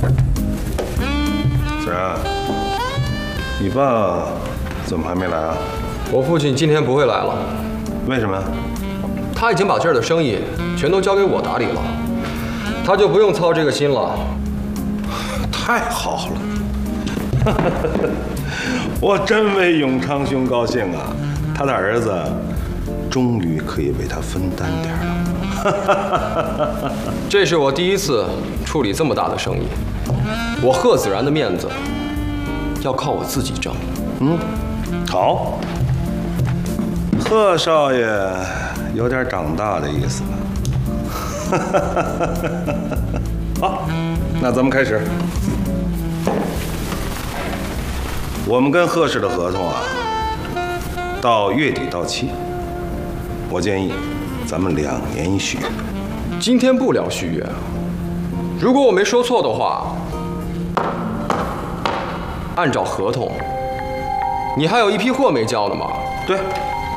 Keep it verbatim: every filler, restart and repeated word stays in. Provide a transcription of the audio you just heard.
子然，你爸怎么还没来啊？ 我父亲今天不会来了。 为什么？ 他已经把这儿的生意全都交给我打理了，他就不用操这个心了。 太好了，我真为永昌兄高兴啊！他的儿子终于可以为他分担点了。 这是我第一次处理这么大的生意，我贺子然的面子要靠我自己挣。 嗯，好，贺少爷有点长大的意思了。好，那咱们开始。我们跟贺氏的合同啊，到月底到期。我建议咱们两年一续约。 今天不聊续约，如果我没说错的话，按照合同，你还有一批货没交呢吗？ 对，